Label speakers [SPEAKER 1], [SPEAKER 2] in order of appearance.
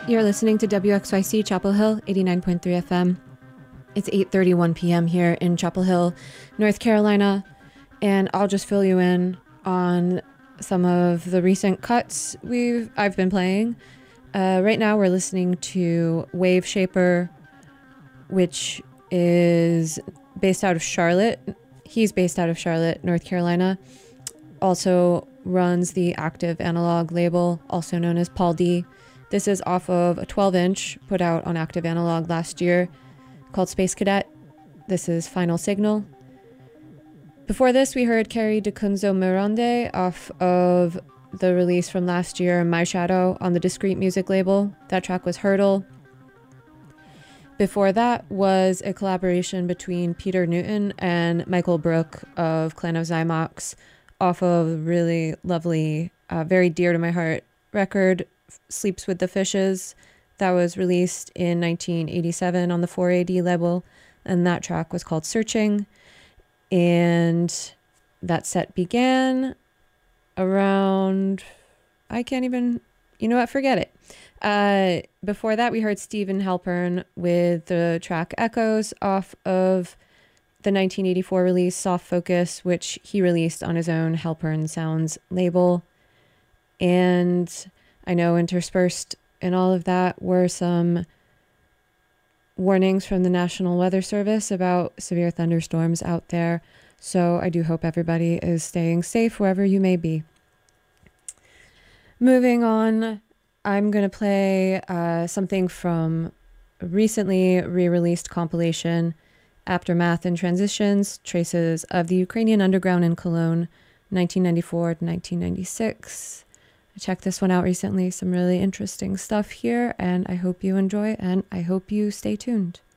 [SPEAKER 1] You're listening to WXYC Chapel Hill 89.3 FM. It's 8:31 p.m. here in Chapel Hill, North Carolina, and I'll just fill you in on some of the recent cuts I've been playing. Right now we're listening to Wave Shaper, which is based out of Charlotte. He's based out of Charlotte, North Carolina. Also runs the Active Analog label, also known as Paul D. This is off of a 12-inch put out on Active Analog last year called Space Cadet. This is Final Signal. Before this, we heard Kerry DeCunzo Mirande off of the release from last year, My Shadow, on the Discreet Music label. That track was Hurdle. Before that was a collaboration between Peter Newton and Michael Brook of Clan of Zymox off of a really lovely, very dear to my heart record, Sleeps with the Fishes. That was released in 1987 on the 4AD label, and that track was called Searching. And that set began around, I can't even, you know what, forget it. Before that, we heard Stephen Halpern with the track Echoes off of the 1984 release Soft Focus, which he released on his own Halpern Sounds label. And I know interspersed in all of that were some warnings from the National Weather Service about severe thunderstorms out there. So I do hope everybody is staying safe wherever you may be. Moving on, I'm going to play something from a recently re-released compilation, Aftermath and Transitions, Traces of the Ukrainian Underground in Cologne, 1994 to 1996. I checked this one out recently, some really interesting stuff here, and I hope you enjoy, and I hope you stay tuned.